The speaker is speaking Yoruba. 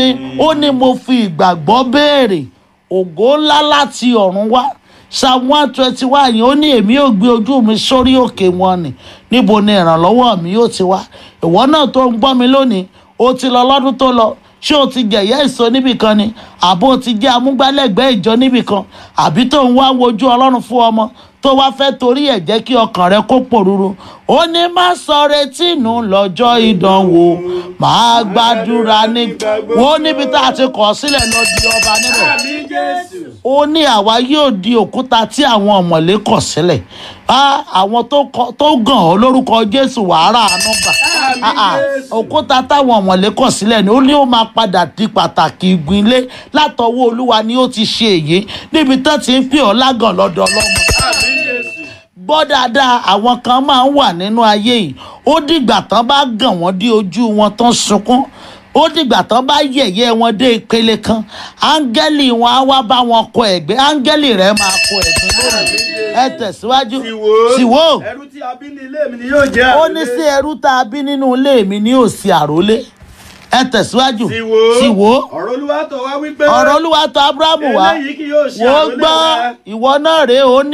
ó ní mo fi ìgbàgbọ́ béèrè ògo ńlá láti ọ̀run wá. Psalm 121 yìí ó ní èmi ò gbé ojú mi sórí òkè wọn ni níbo ni ìrànlọ́wọ́ mi yóò ti wá. Ìwọ náà tó ń gbọ́ mi lónìí ó ti lọ lọ́dún tó lọ, ṣé o ti gẹ̀yẹ́ ìsọ níbì kan ni àbó o ti jẹ́ amúgbálẹ́gbẹ̀ẹ́ ìjọ níbì kan àbí tó ń wá wojú Ọlọ́run fún ọmọ tó wá fẹ́ torí ẹ̀ jẹ́ kí ọkàn rẹ kó pòrúurú. Ó ní má sọ retí nù lọ́jọ́ ìdánwò máa gbàdúrà wo níbi tá a ti kọ̀ sílẹ̀ lọ di ọba níbẹ̀. Ó ní àwa yóò di òkúta tí àwọn ọ̀mọ̀lé kọ̀ sílẹ̀. Àwọn tó gàn ọ́ lórúkọ Jésù wàhálà àánú gbà. Òkúta táwọn ọ̀mọ̀lé kọ̀ sílẹ̀ ni ó ní ó máa padà di pàtàkì igun ilé látọwọ́ Olúwa ni ó ti ṣe èyí níbi tán ti ń pè ọ́ lágàn lọ́dọ̀ Ọlọ́run. Gbọ́ dáadáa, àwọn kan máa ń wà nínú ayé yìí ó dìgbà tán bá gàn wọ́n dé ojú wọn tán sunkún, ó dìgbà tán bá yẹ̀yẹ́ wọn dé ìpele kan áńgẹ́lì wọn á wá bá wọn kọ ẹ̀gbẹ́, áńgẹ́lì rẹ̀ máa kọ ẹ̀gbẹ́ lónìí. Ẹ tẹ̀síwájú. Tìwó ẹrú tí a bí ní ilé mi ni yóò jẹ́ àrólé. Ó ní sí ẹrú tá a bí nínú ilé mi ni yóò sí àrólé. Ẹ tẹ̀síwájú. Tìwó ọ̀rọ̀ Olúwa tọ̀ wá wípé ọ̀rọ̀ Olúwa tọ̀ Ábúráhámù wá eléyìí kì yóò ṣe wò ó àrólé gbọ́ rẹ. ìwọ náà rèé ó ní